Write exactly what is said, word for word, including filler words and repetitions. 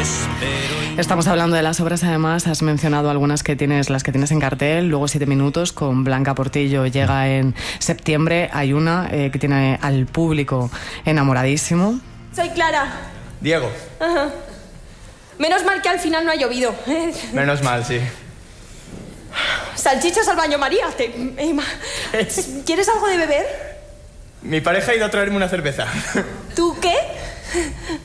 Estamos hablando de las obras, además has mencionado algunas que tienes, las que tienes en cartel. Luego Siete Minutos con Blanca Portillo llega en septiembre. Hay una eh, que tiene al público enamoradísimo. Soy Clara. Diego. Ajá. Menos mal que al final no ha llovido. Menos mal, sí. Salchichas al baño, María. Te... ¿Quieres algo de beber? Mi pareja ha ido a traerme una cerveza. ¿Tú qué?